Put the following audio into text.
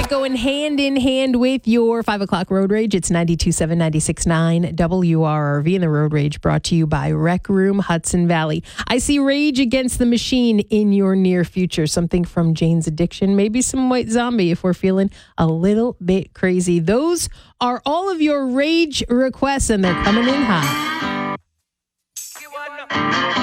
going hand in hand with your 5 o'clock road rage. It's 92.7, 96.9 WRRV, and the road rage brought to you by Rec Room Hudson Valley. I see Rage Against the Machine in your near future. Something from Jane's Addiction, maybe some White Zombie if we're feeling a little bit crazy. Those are all of your rage requests, and they're coming in hot.